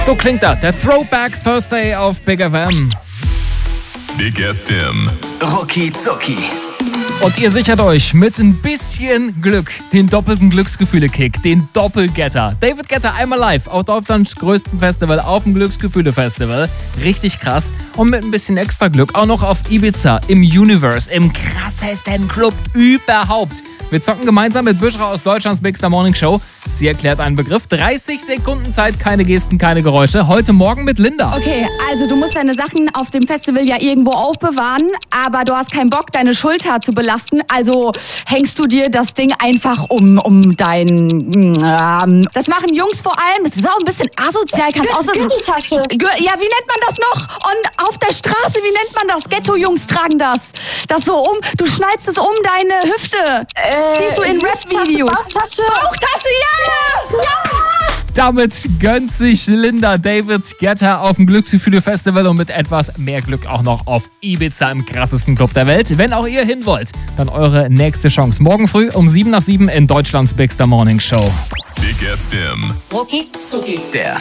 So klingt das, der Throwback Thursday auf Big FM. Big FM. Rucki Zucki. Und ihr sichert euch mit ein bisschen Glück den doppelten Glücksgefühle-Kick, den Doppelgetter. David Guetta einmal live auf Deutschlands größten Festival, auf dem Glücksgefühle-Festival. Richtig krass. Und mit ein bisschen extra Glück auch noch auf Ibiza, im Universe, im krassesten Club überhaupt. Wir zocken gemeinsam mit Büschra aus Deutschlands Big Star Morning Show. Sie erklärt einen Begriff. 30 Sekunden Zeit, keine Gesten, keine Geräusche. Heute Morgen mit Linda. Okay, also du musst deine Sachen auf dem Festival ja irgendwo aufbewahren, aber du hast keinen Bock, deine Schulter zu belasten. Also hängst du dir das Ding einfach um dein... das machen Jungs vor allem. Das ist auch ein bisschen asozial. Gürteltasche. Ja, wie nennt man das noch? Und auf der Straße, wie nennt man das? Ghetto-Jungs tragen das. Das so du schnallst es um deine Hüfte. Siehst du in Rap-Videos. Bauchtasche. Bauchtasche, ja! Damit gönnt sich Linda David Guetta auf dem Glücksgefühle-Festival und mit etwas mehr Glück auch noch auf Ibiza im krassesten Club der Welt. Wenn auch ihr hin wollt, dann eure nächste Chance. Morgen früh um 7 nach 7 in Deutschlands Big Star Morning Show. Big FM. Der